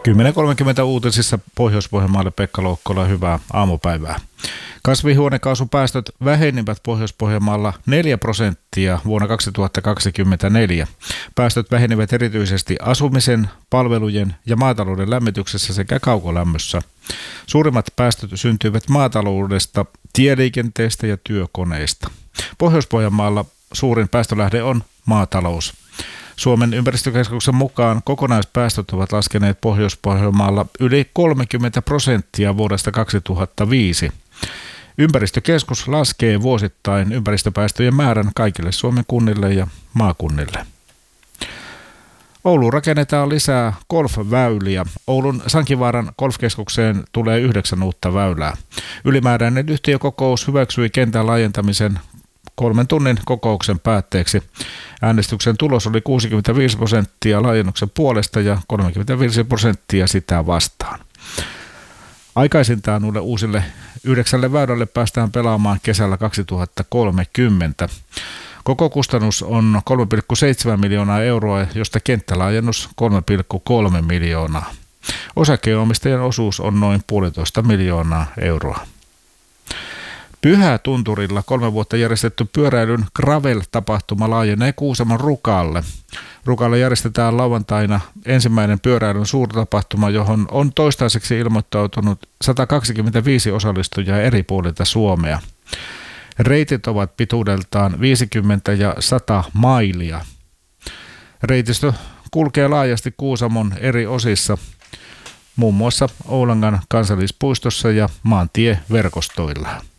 10.30 uutisissa Pohjois-Pohjanmaalle Pekka Loukkola, hyvää aamupäivää. Kasvihuonekaasupäästöt vähenivät Pohjois-Pohjanmaalla 4% vuonna 2024. Päästöt vähenivät erityisesti asumisen, palvelujen ja maatalouden lämmityksessä sekä kaukolämmössä. Suurimmat päästöt syntyivät maataloudesta, tieliikenteestä ja työkoneista. Pohjois-Pohjanmaalla suurin päästölähde on maatalous. Suomen ympäristökeskuksen mukaan kokonaispäästöt ovat laskeneet Pohjois-Pohjanmaalla yli 30% vuodesta 2005. Ympäristökeskus laskee vuosittain ympäristöpäästöjen määrän kaikille Suomen kunnille ja maakunnille. Ouluun rakennetaan lisää golfväyliä. Oulun Sankivaaran golfkeskukseen tulee 9 uutta väylää. Ylimääräinen yhtiökokous hyväksyi kentän laajentamisen 3 tunnin kokouksen päätteeksi. Äänestyksen tulos oli 65% laajennuksen puolesta ja 35% sitä vastaan. Aikaisintaan uusille 9 väylälle päästään pelaamaan kesällä 2030. Koko kustannus on 3,7 miljoonaa euroa, josta kenttälaajennus 3,3 miljoonaa. Osakeomistajan osuus on noin 1,5 miljoonaa euroa. Pyhätunturilla 3 vuotta järjestetty pyöräilyn Gravel-tapahtuma laajenee Kuusamon Rukalle. Rukalle järjestetään lauantaina ensimmäinen pyöräilyn suurtapahtuma, johon on toistaiseksi ilmoittautunut 125 osallistujaa eri puolilta Suomea. Reitit ovat pituudeltaan 50 ja 100 mailia. Reitistö kulkee laajasti Kuusamon eri osissa, muun muassa Oulangan kansallispuistossa ja maantieverkostoilla.